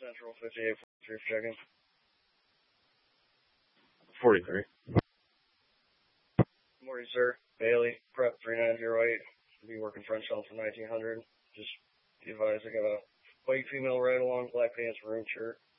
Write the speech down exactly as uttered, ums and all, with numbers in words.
Central fifty-eight forty-three for checking. forty-three. Morning, sir. Bailey, prep three nine zero eight. Be working French on for nineteen hundred. Just be advised, I got a white female ride along, black pants, maroon shirt.